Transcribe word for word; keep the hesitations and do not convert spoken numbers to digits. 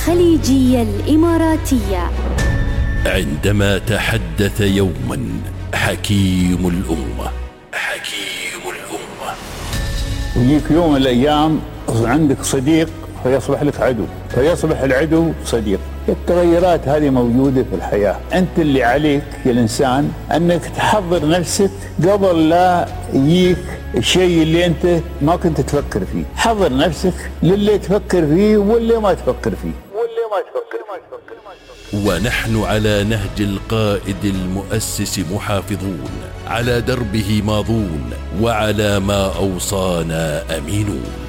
الخليجية الإماراتية. عندما تحدث يوما حكيم الأمة حكيم الأمة ويجيك يوم من الأيام عندك صديق فيصبح لك عدو، فيصبح العدو صديق. التغيرات هذه موجودة في الحياة. أنت اللي عليك يا الإنسان أنك تحضر نفسك قبل لا يجيك الشيء اللي أنت ما كنت تفكر فيه. حضر نفسك للي تفكر فيه واللي ما تفكر فيه واللي ما تفكر فيه. ونحن على نهج القائد المؤسس محافظون، على دربه ماضون، وعلى ما أوصانا أمينون.